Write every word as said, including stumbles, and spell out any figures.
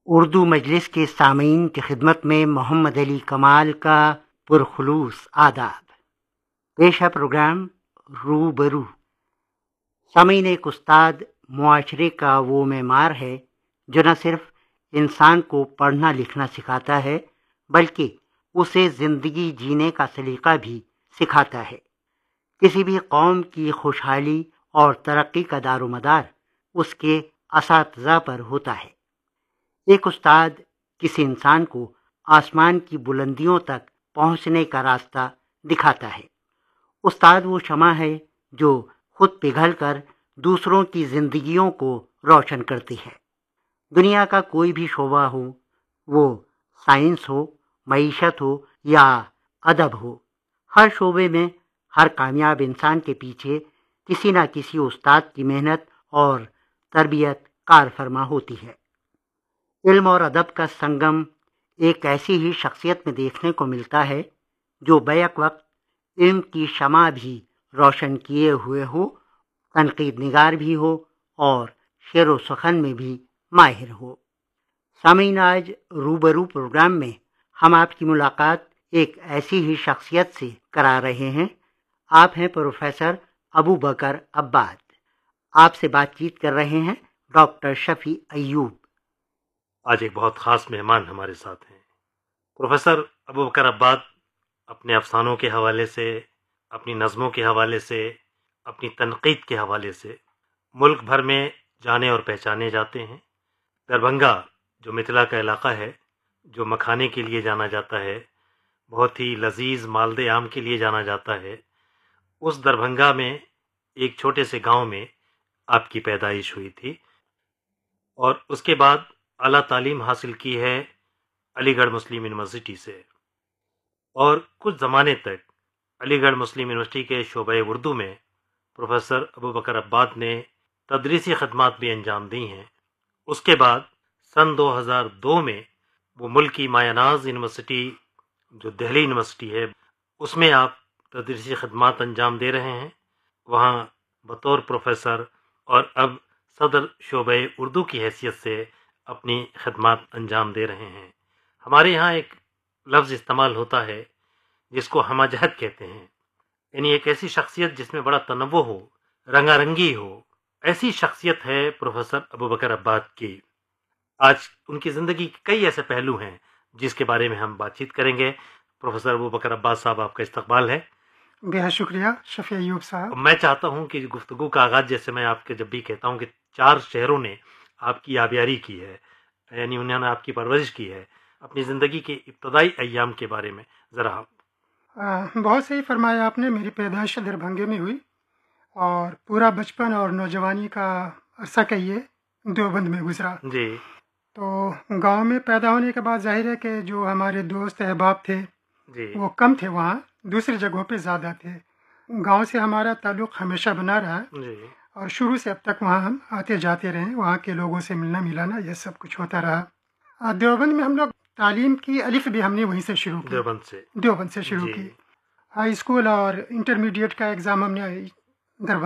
اردو مجلس کے سامعین کی خدمت میں محمد علی کمال کا پرخلوص آداب۔ پیش ہے پروگرام روبرو۔ سامعین، ایک استاد معاشرے کا وہ معمار ہے جو نہ صرف انسان کو پڑھنا لکھنا سکھاتا ہے بلکہ اسے زندگی جینے کا سلیقہ بھی سکھاتا ہے۔ کسی بھی قوم کی خوشحالی اور ترقی کا دار و مدار اس کے اساتذہ پر ہوتا ہے۔ ایک استاد کسی انسان کو آسمان کی بلندیوں تک پہنچنے کا راستہ دکھاتا ہے۔ استاد وہ شمع ہے جو خود پگھل کر دوسروں کی زندگیوں کو روشن کرتی ہے۔ دنیا کا کوئی بھی شعبہ ہو، وہ سائنس ہو، معیشت ہو یا ادب ہو، ہر شعبے میں ہر کامیاب انسان کے پیچھے کسی نہ کسی استاد کی محنت اور تربیت کار فرما ہوتی ہے۔ علم اور ادب کا سنگم ایک ایسی ہی شخصیت میں دیکھنے کو ملتا ہے جو بیک وقت علم کی شمع بھی روشن کیے ہوئے ہو، تنقید نگار بھی ہو اور شعر و سخن میں بھی ماہر ہو۔ سامعین، آج روبرو پروگرام میں ہم آپ کی ملاقات ایک ایسی ہی شخصیت سے کرا رہے ہیں۔ آپ ہیں پروفیسر ابو بکر عباد۔ آپ سے بات چیت کر رہے ہیں ڈاکٹر شفیع ایوب۔ آج ایک بہت خاص مہمان ہمارے ساتھ ہیں۔ پروفیسر ابو بکر عباد اپنے افسانوں کے حوالے سے، اپنی نظموں کے حوالے سے، اپنی تنقید کے حوالے سے ملک بھر میں جانے اور پہچانے جاتے ہیں۔ دربھنگا جو متھلا کا علاقہ ہے، جو مکھانے کے لیے جانا جاتا ہے، بہت ہی لذیذ مالدہ آم کے لیے جانا جاتا ہے، اس دربھنگا میں ایک چھوٹے سے گاؤں میں آپ کی پیدائش ہوئی تھی، اور اس کے بعد اعلیٰ تعلیم حاصل کی ہے علی گڑھ مسلم یونیورسٹی سے، اور کچھ زمانے تک علی گڑھ مسلم یونیورسٹی کے شعبہ اردو میں پروفیسر ابو بکر عباد نے تدریسی خدمات بھی انجام دی ہیں۔ اس کے بعد سن دو ہزار دو میں وہ ملکی مایہ ناز یونیورسٹی جو دہلی یونیورسٹی ہے، اس میں آپ تدریسی خدمات انجام دے رہے ہیں۔ وہاں بطور پروفیسر اور اب صدر شعبہ اردو کی حیثیت سے اپنی خدمات انجام دے رہے ہیں۔ ہمارے یہاں ایک لفظ استعمال ہوتا ہے جس کو ہمہ جہت کہتے ہیں، یعنی ایک ایسی شخصیت جس میں بڑا تنوع ہو، رنگا رنگی ہو، ایسی شخصیت ہے پروفیسر ابو بکر عباد کی۔ آج ان کی زندگی کے کئی ایسے پہلو ہیں جس کے بارے میں ہم بات چیت کریں گے۔ پروفیسر ابو بکر عباد صاحب، آپ کا استقبال ہے۔ بہت شکریہ شفیع ایوب صاحب۔ میں چاہتا ہوں کہ گفتگو کا آغاز، جیسے میں آپ کے جب بھی کہتا ہوں کہ چار شہروں نے آپ کی آبیاری کی ہے، یعنی انہوں نے آپ کی پرورش کی ہے، اپنی زندگی کے ابتدائی ایام کے بارے میں ذرا۔ بہت صحیح فرمایا آپ نے۔ میری پیدائش دربھنگے میں ہوئی اور پورا بچپن اور نوجوانی کا عرصہ کہیے دیوبند میں گزرا۔ جی۔ تو گاؤں میں پیدا ہونے کے بعد ظاہر ہے کہ جو ہمارے دوست احباب تھے جی وہ کم تھے، وہاں دوسری جگہوں پہ زیادہ تھے۔ گاؤں سے ہمارا تعلق ہمیشہ بنا رہا، جی اور شروع سے اب تک وہاں ہم آتے جاتے رہے، وہاں کے لوگوں سے ملنا ملانا یہ سب کچھ ہوتا رہا۔ دیوبند میں ہم لوگ تعلیم کی الف بھی ہم نے وہیں سے شروع کی، دیوبند سے دیوبند سے شروع جی۔ کی۔ ہائی اسکول اور انٹرمیڈیٹ کا ایگزام ہم نے دربھنگہ